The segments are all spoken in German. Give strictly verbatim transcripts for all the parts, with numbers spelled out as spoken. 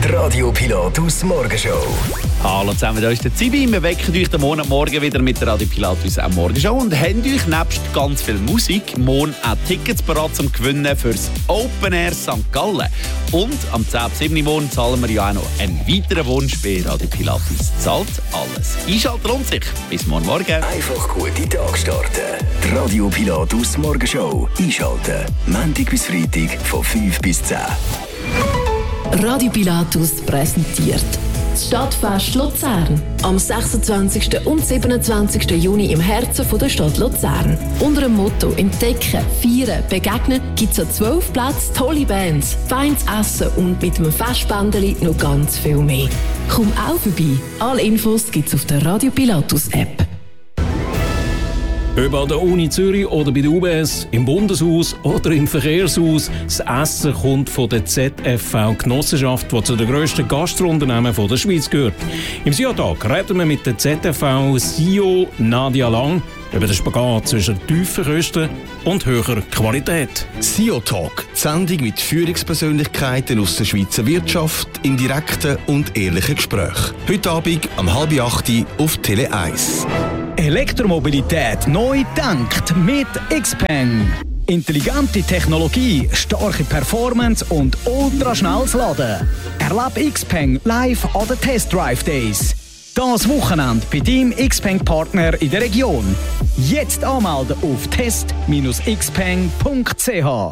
Radio Pilatus Morgenshow. Hallo zusammen, hier ist der Zibi. Wir wecken euch den Monat morgen wieder mit der Radio Pilatus am Morgenshow und haben euch nebst ganz viel Musik morgen auch Tickets bereit zum Gewinnen fürs Open Air Sankt Gallen. Und am zehn ab sieben morgen zahlen wir ja auch noch einen weiteren Wunsch bei Radio Pilatus. Zahlt alles. Einschalten lohnt sich. Bis morgen Morgen. Einfach gute Tag starten. Die Radio Pilatus Morgenshow. Einschalten. Montag bis Freitag von fünf bis zehn. Radio Pilatus präsentiert das Stadtfest Luzern am sechsundzwanzigsten und siebenundzwanzigsten Juni im Herzen der Stadt Luzern. Unter dem Motto «Entdecken, feiern, begegnen» gibt es an zwölf Plätzen tolle Bands, feines Essen und mit einem Festbändeli noch ganz viel mehr. Komm auch vorbei. Alle Infos gibt es auf der Radio Pilatus App. Ob an der Uni Zürich oder bei der U B S, im Bundeshaus oder im Verkehrshaus, das Essen kommt von der Z F V-Genossenschaft, die zu den grössten Gastrounternehmen der Schweiz gehört. Im S I O-Tag reden wir mit der Z F V-C E O Nadia Lang über den Spagat zwischen tiefen Kosten und höherer Qualität. S I O-Talk, die Sendung mit Führungspersönlichkeiten aus der Schweizer Wirtschaft in direkten und ehrlichen Gesprächen. Heute Abend um halb acht auf Tele eins. Elektromobilität neu gedacht mit Xpeng. Intelligente Technologie, starke Performance und ultraschnelles Laden. Erlebe Xpeng live an den Test Drive Days. Das Wochenende bei deinem Xpeng-Partner in der Region. Jetzt anmelden auf test Bindestrich xpeng Punkt c h.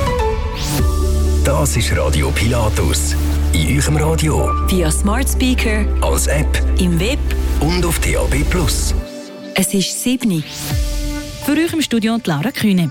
Das ist Radio Pilatus. In eurem Radio. Via Smart Speaker. Als App. Im Web. Und auf D A B plus. Es ist sieben. Für euch im Studio die Laura Kühne.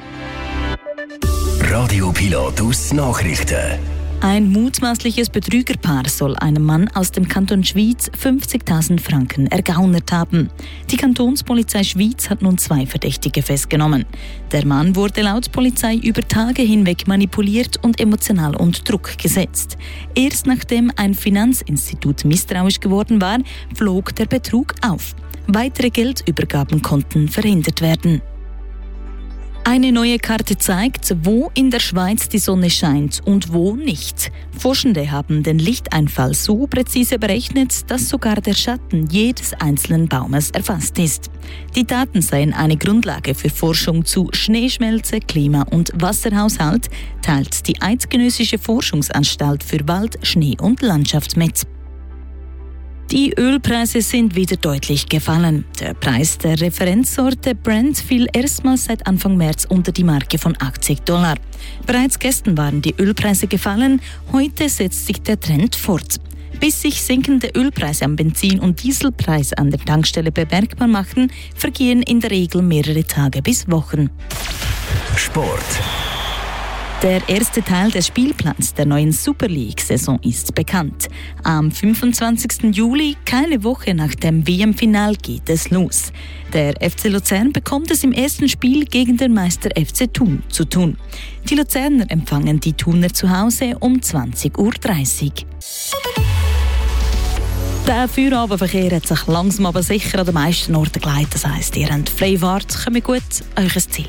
Radio Pilatus Nachrichten. Ein mutmaßliches Betrügerpaar soll einem Mann aus dem Kanton Schwyz fünfzigtausend Franken ergaunert haben. Die Kantonspolizei Schwyz hat nun zwei Verdächtige festgenommen. Der Mann wurde laut Polizei über Tage hinweg manipuliert und emotional unter Druck gesetzt. Erst nachdem ein Finanzinstitut misstrauisch geworden war, flog der Betrug auf. Weitere Geldübergaben konnten verhindert werden. Eine neue Karte zeigt, wo in der Schweiz die Sonne scheint und wo nicht. Forschende haben den Lichteinfall so präzise berechnet, dass sogar der Schatten jedes einzelnen Baumes erfasst ist. Die Daten seien eine Grundlage für Forschung zu Schneeschmelze, Klima- und Wasserhaushalt, teilt die Eidgenössische Forschungsanstalt für Wald, Schnee und Landschaft mit. Die Ölpreise sind wieder deutlich gefallen. Der Preis der Referenzsorte Brent fiel erstmals seit Anfang März unter die Marke von achtzig Dollar. Bereits gestern waren die Ölpreise gefallen, heute setzt sich der Trend fort. Bis sich sinkende Ölpreise am Benzin- und Dieselpreis an der Tankstelle bemerkbar machen, vergehen in der Regel mehrere Tage bis Wochen. Sport. Der erste Teil des Spielplans der neuen Super League-Saison ist bekannt. Am fünfundzwanzigsten Juli, keine Woche nach dem W M-Final, geht es los. Der F C Luzern bekommt es im ersten Spiel gegen den Meister F C Thun zu tun. Die Luzerner empfangen die Thuner zu Hause um zwanzig Uhr dreißig. Der Feierabendverkehr hat sich langsam aber sicher an den meisten Orten geleitet. Das heisst, ihr habt freie Fahrt, kommt gut an euer Ziel.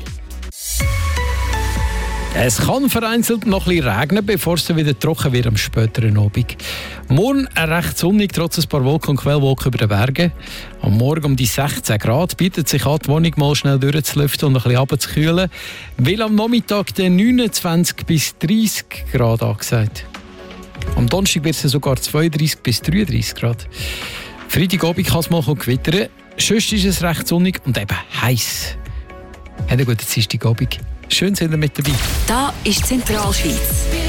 Es kann vereinzelt noch ein bisschen regnen, bevor es wieder trocken wird am späteren Abend. Morgen recht sonnig, trotz ein paar Wolken und Quellwolken über den Bergen. Am Morgen um die sechzehn Grad bietet sich an, die Wohnung mal schnell durchzulüften und ein bisschen runterzukühlen. Weil am Nachmittag den neunundzwanzig bis dreißig Grad angesagt. Am Donnerstag wird es sogar zweiunddreißig bis dreiunddreißig Grad. Freitagabend kann es mal gewittern. Sonst ist es recht sonnig und eben heiß. Habt einen guten Dienstagabend. Schön, sind ihr mit dabei. Da ist Zentralschweiz.